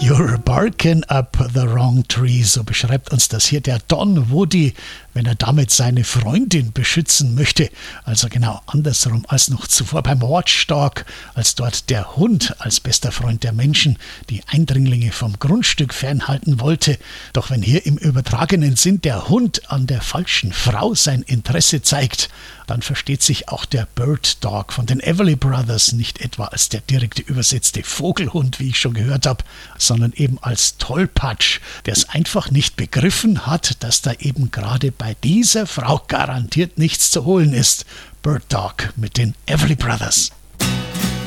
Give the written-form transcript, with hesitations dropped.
You're barking up the wrong tree, so beschreibt uns das hier der Don Woody, wenn er damit seine Freundin beschützen möchte. Also genau andersrum als noch zuvor beim Watchdog, als dort der Hund als bester Freund der Menschen die Eindringlinge vom Grundstück fernhalten wollte. Doch wenn hier im übertragenen Sinn der Hund an der falschen Frau sein Interesse zeigt, dann versteht sich auch der Bird Dog von den Everly Brothers nicht etwa als der direkte übersetzte Vogelhund, wie ich schon gehört habe, sondern eben als Tollpatsch, der es einfach nicht begriffen hat, dass da eben gerade bei dieser Frau garantiert nichts zu holen ist. Bird Dog mit den Everly Brothers.